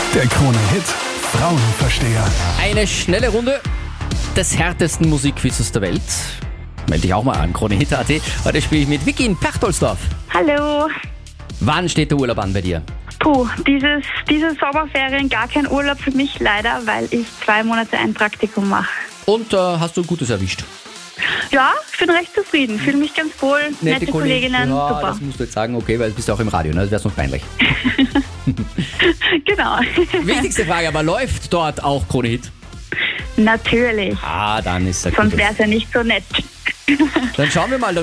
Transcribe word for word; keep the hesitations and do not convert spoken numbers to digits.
Der Krone-Hit Frauenversteher. Eine schnelle Runde des härtesten Musikquizzes der Welt. Melde dich auch mal an, Krone-Hit punkt at. Heute spiele ich mit Vicky in Perchtoldsdorf. Hallo. Wann steht der Urlaub an bei dir? Puh, dieses, diese Sommerferien gar kein Urlaub für mich leider, weil ich zwei Monate ein Praktikum mache. Und äh, hast du Gutes erwischt? Ja, ich bin recht zufrieden, fühle mich ganz wohl, nette, nette Kolleginnen, ja, super. Das musst du jetzt sagen, okay, weil du bist auch im Radio, ne? Das wäre sonst peinlich. Genau. Wichtigste Frage, aber läuft dort auch Krone-Hit? Natürlich, Ah, dann ist das sonst gut. wäre es ja nicht so nett. Dann schauen wir mal.